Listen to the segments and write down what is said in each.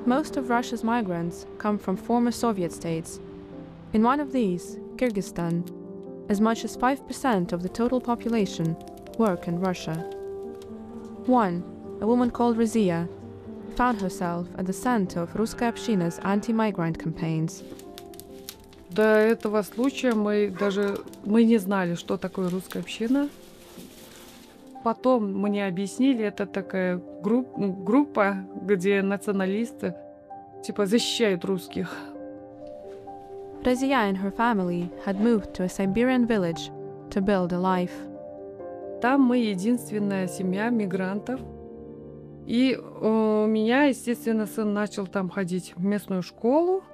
Most of Russia's migrants come from former Soviet states. In one of these, Kyrgyzstan, as much as 5% of the total population work in Russia. One, a woman called Razia, found herself at the center of Ruskaya Общina's anti-migrant campaigns. До этого случая мы не знали, что такое русская община. Потом мне объяснили, это такая группа, где националисты защищают русских. Razia and her family had moved to a Siberian village to build a life. Там мы единственная семья мигрантов. И у меня, естественно, сын начал там ходить в местную школу,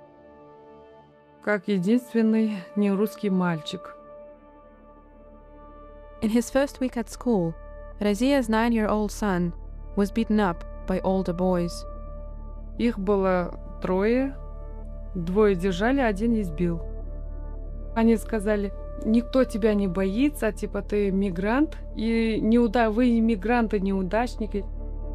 как единственный нерусский мальчик. In his first week at school, Razia's 9-year-old son was beaten up by older boys. Их было 3, 2 держали, 1 избил. Они сказали: никто тебя не боится, ты мигрант, и вы мигранты, неудачники.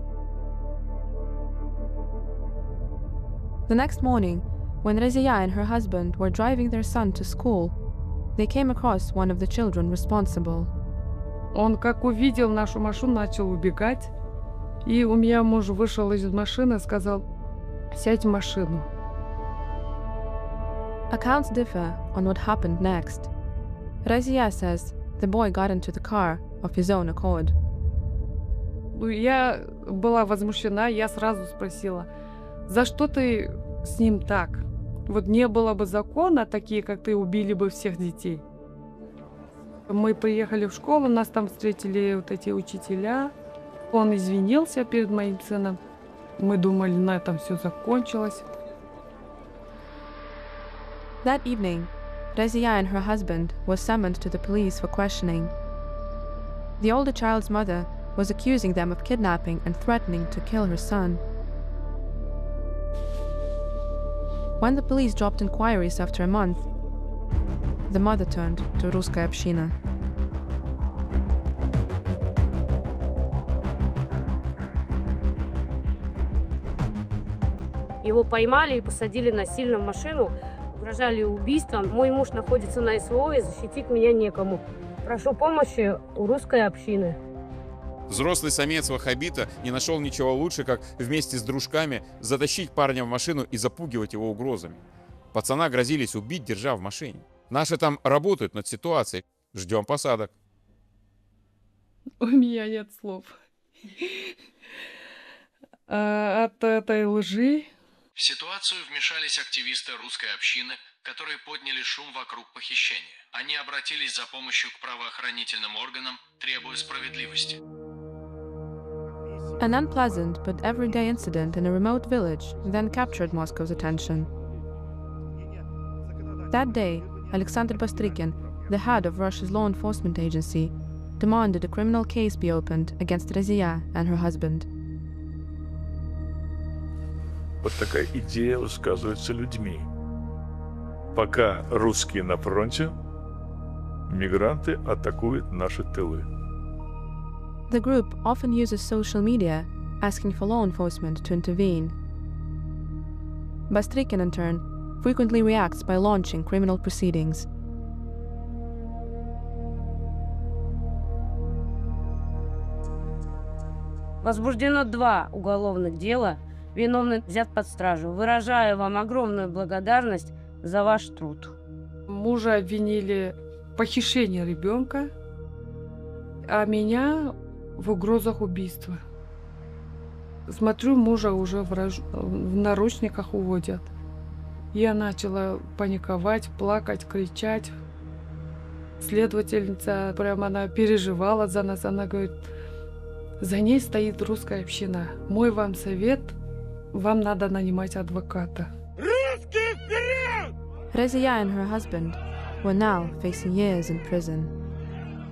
The next morning, when Razia and her husband were driving their son to school, they came across one of the children responsible. Он, как увидел нашу машину, начал убегать. И у меня муж вышел из машины и сказал: сядь в машину. Accounts differ on what happened next. Razia says the boy got into the car of his own accord. Я была возмущена, я сразу спросила: за что ты с ним так? Не было бы закона, такие как ты, убили бы всех детей. Мы приехали в школу, нас там встретили эти учителя. Он извинился перед моим сыном. Мы думали, на этом все закончилось. That evening, Razia and her husband were summoned to the police for questioning. The older child's mother was accusing them of kidnapping and threatening to kill her son. When the police dropped inquiries after a month, the mother turned to Ruskaya Общina. Его поймали и посадили насильно в машину, угрожали убийством. Мой муж находится на СВО, и защитить меня некому. Прошу помощи у русской общины. Взрослый самец ваххабита не нашел ничего лучше, как вместе с дружками затащить парня в машину и запугивать его угрозами. Пацана грозились убить, держа в машине. Наши там работают над ситуацией. Ждем посадок. У меня нет слов. От этой лжи. В ситуацию вмешались активисты русской общины, которые подняли шум вокруг похищения. Они обратились за помощью к правоохранительным органам, требуя справедливости. An unpleasant but everyday incident in a remote village then captured Moscow's attention. That day, Alexander Bastrykin, the head of Russia's law enforcement agency, demanded a criminal case be opened against Razia and her husband. Вот такая идея высказывается людьми. Пока русские на фронте, мигранты атакуют наши тылы. The group often uses social media, asking for law enforcement to intervene. Bastrykin, in turn, frequently reacts by launching criminal proceedings. Возбуждено 2 уголовных дела. Виновный взят под стражу. Выражаю вам огромную благодарность за ваш труд. Мужа обвинили в похищении ребенка, а меня в угрозах убийства. Смотрю, мужа уже в наручниках уводят. Я начала паниковать, плакать, кричать. Следовательница, она переживала за нас. Она говорит: за ней стоит русская община. Мой вам совет: вам надо нанимать адвоката. Razia and her husband were now facing years in prison.